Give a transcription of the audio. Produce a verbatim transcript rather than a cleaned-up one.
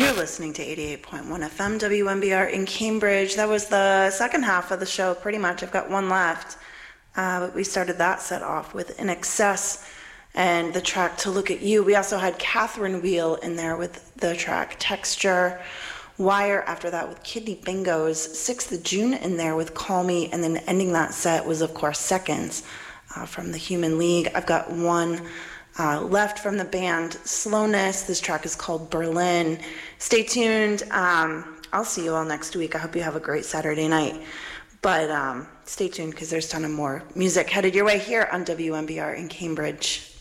You're listening to eighty-eight point one F M W M B R in Cambridge. That was the second half of the show, pretty much. I've got one left. Uh, but we started that set off with In Excess and the track To Look at You. We also had Catherine Wheel in there with the track Texture. Wire after that with Kidney Bingos. sixth of June in there with Call Me. And then ending that set was, of course, Seconds uh, from the Human League. I've got one Uh, left from the band Slowness. This track is called Berlin. Stay tuned. Um, I'll see you all next week. I hope you have a great Saturday night. But um, stay tuned because there's a ton of more music headed your way here on W M B R in Cambridge.